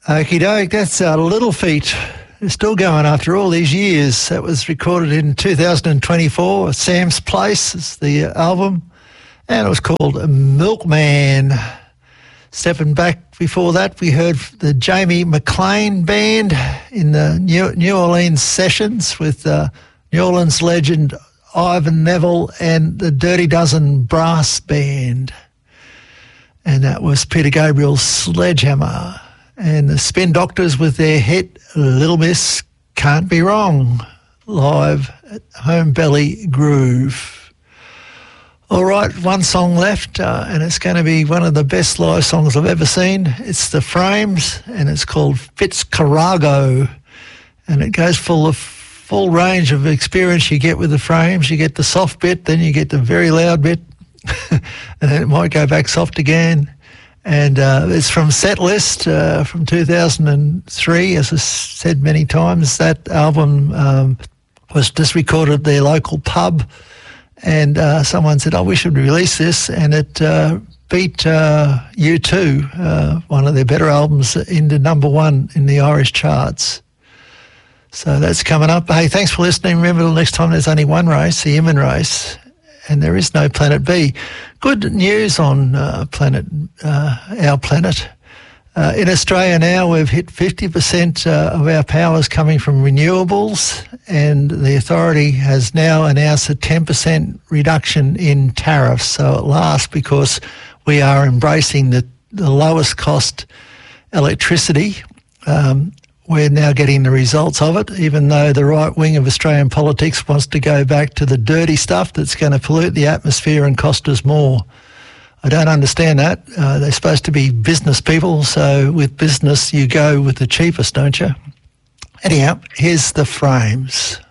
Okie doke, that's Little Feat. It's still going after all these years. That was recorded in 2024. Sam's Place is the album, and it was called Milkman. Stepping back before that, we heard the Jamie McLean Band in the New Orleans sessions with New Orleans legend Ivan Neville and the Dirty Dozen Brass Band. And that was Peter Gabriel's Sledgehammer. And the Spin Doctors with their hit Little Miss Can't Be Wrong, live at Home Belly Groove. All right, one song left, and it's going to be one of the best live songs I've ever seen. It's The Frames, and it's called Fitzcarraldo. And it goes full range of experience you get with the Frames. You get the soft bit, then you get the very loud bit, and then it might go back soft again. And it's from Setlist from 2003. As I said many times, that album was just recorded at their local pub, and someone said, we should release this, and it beat U2, one of their better albums, into number one in the Irish charts. So that's coming up. Hey, thanks for listening. Remember, next time there's only one race, the Inman race, and there is no Planet B. Good news on our planet. In Australia now, we've hit 50% of our power is coming from renewables, and the authority has now announced a 10% reduction in tariffs. So at last, because we are embracing the lowest cost electricity, we're now getting the results of it, even though the right wing of Australian politics wants to go back to the dirty stuff that's going to pollute the atmosphere and cost us more. I don't understand that. They're supposed to be business people, so with business you go with the cheapest, don't you? Anyhow, here's The Frames.